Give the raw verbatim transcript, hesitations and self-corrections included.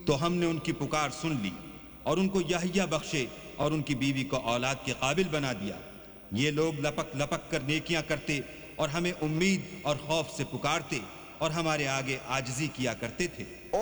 तो हमने उनकी पुकार सुन ली और उनको यहया बख्शे और उनकी बीवी को औलाद के काबिल बना दिया। ये लोग लपक लपक कर नेकियां करते और हमें उम्मीद और खौफ से पुकारते और हमारे आगे आजिज़ी किया करते थे।